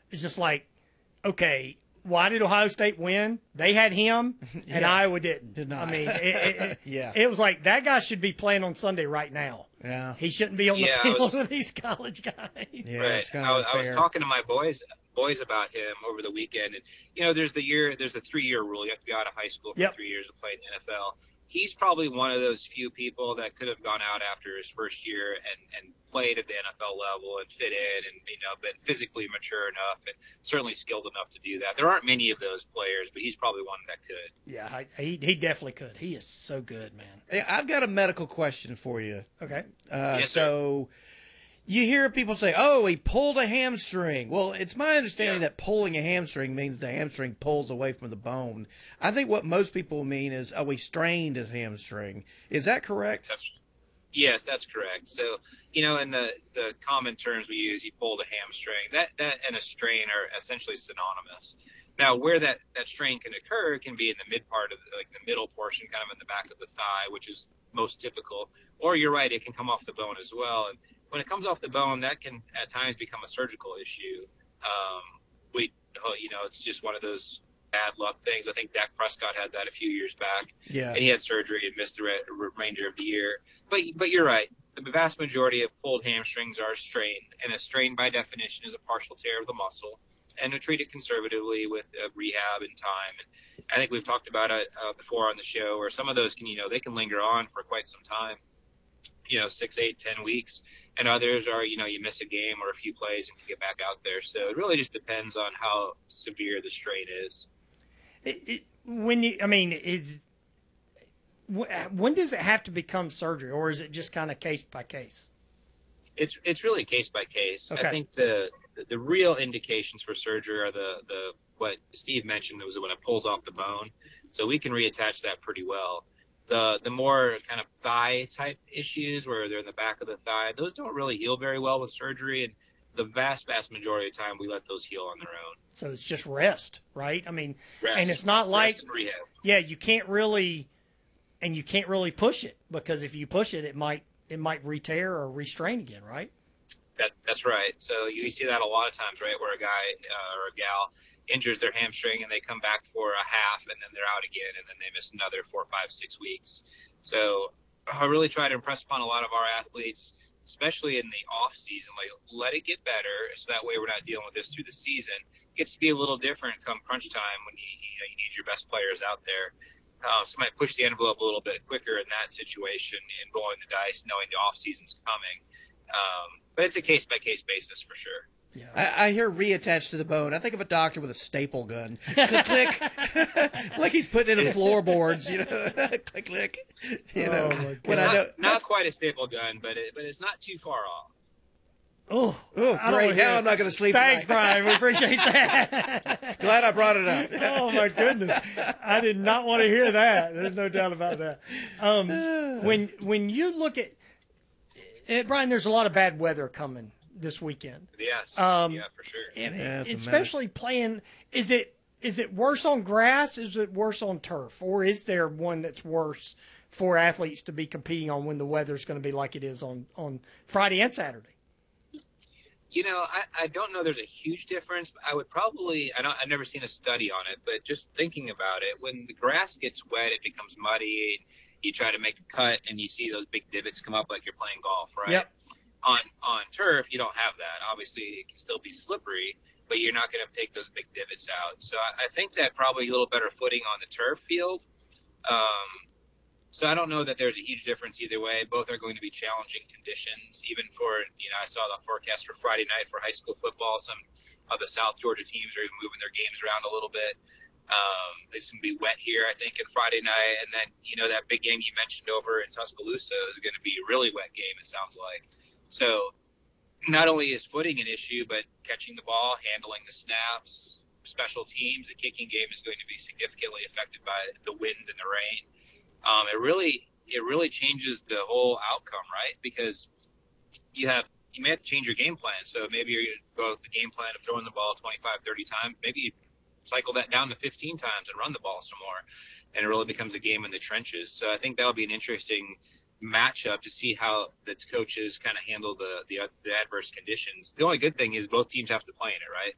it's just like, okay, why did Ohio State win? They had him, and Iowa didn't. Did not. I mean, Yeah. it was like that guy should be playing on Sunday right now. Yeah. He shouldn't be on the field with these college guys. Yeah, Right. it's kind of I was talking to my boys about him over the weekend, and there's the 3-year rule. You have to be out of high school for 3 years to play in the NFL. He's probably one of those few people that could have gone out after his first year and played at the NFL level and fit in and, been physically mature enough and certainly skilled enough to do that. There aren't many of those players, but he's probably one that could. Yeah, he definitely could. He is so good, man. Hey, I've got a medical question for you. Okay. Yes, so you hear people say, oh, he pulled a hamstring. Well, it's my understanding that pulling a hamstring means the hamstring pulls away from the bone. I think what most people mean is, oh, he strained his hamstring. Is that correct? Yes, that's correct. So, in the common terms we use, he pulled a hamstring. That and a strain are essentially synonymous. Now, where that strain can occur can be in the mid part of the middle portion, kind of in the back of the thigh, which is most typical. Or you're right, it can come off the bone as well. And when it comes off the bone, that can at times become a surgical issue. It's just one of those bad luck things. I think Dak Prescott had that a few years back. Yeah. And he had surgery and missed the remainder of the year. But you're right. The vast majority of pulled hamstrings are strained, and a strain by definition is a partial tear of the muscle. And to treat it conservatively with rehab and time. And I think we've talked about it before on the show, where some of those can, they can linger on for quite some time. 6, 8, 10 weeks, and others are, you miss a game or a few plays and can get back out there. So it really just depends on how severe the strain is. When does it have to become surgery, or is it just kind of case by case? It's really case by case. Okay. I think the real indications for surgery are the what Steve mentioned, was when it pulls off the bone. So we can reattach that pretty well. The more kind of thigh type issues where they're in the back of the thigh, those don't really heal very well with surgery, and the vast majority of the time we let those heal on their own. So it's just rest, right? I mean, Rest. and it's not like, Rest and rehab. yeah, you can't really push it, because if you push it, it might re-tear or restrain again, right? That's right. So you see that a lot of times, right, where a guy or a gal injures their hamstring and they come back for a half and then they're out again and then they miss another 4, 5, 6 weeks. So I really try to impress upon a lot of our athletes, especially in the off season, like let it get better, so that way we're not dealing with this through the season. It gets to be a little different come crunch time when you need your best players out there. So might push the envelope a little bit quicker in that situation and rolling the dice, knowing the off season's coming. But it's a case by case basis for sure. Yeah. I hear reattached to the bone. I think of a doctor with a staple gun. Click, click. Like he's putting in a floorboards, click, click. Not quite a staple gun, but it's not too far off. Oh, great. Now I'm not going to sleep Thanks, tonight. Brian. We appreciate that. Glad I brought it up. Oh, my goodness. I did not want to hear that. There's no doubt about that. When you look at Brian, there's a lot of bad weather coming this weekend. Yes. Yeah, for sure. And especially playing, is it worse on grass? Is it worse on turf? Or is there one that's worse for athletes to be competing on when the weather's going to be like it is on Friday and Saturday? I don't know there's a huge difference. But I would probably, I've never seen a study on it, but just thinking about it, when the grass gets wet, it becomes muddy. And you try to make a cut and you see those big divots come up like you're playing golf, right? Yep. On turf, you don't have that. Obviously, it can still be slippery, but you're not going to take those big divots out. So I think that probably a little better footing on the turf field. So I don't know that there's a huge difference either way. Both are going to be challenging conditions. Even for, I saw the forecast for Friday night for high school football. Some of the South Georgia teams are even moving their games around a little bit. It's going to be wet here, I think, on Friday night. And then, that big game you mentioned over in Tuscaloosa is going to be a really wet game, it sounds like. So not only is footing an issue, but catching the ball, handling the snaps, special teams, the kicking game is going to be significantly affected by the wind and the rain. It really changes the whole outcome, right? Because you may have to change your game plan. So maybe you're going to go with the game plan of throwing the ball 25, 30 times. Maybe you cycle that down to 15 times and run the ball some more, and it really becomes a game in the trenches. So I think that'll be an interesting matchup to see how the coaches kind of handle the adverse conditions. The only good thing is both teams have to play in it, right?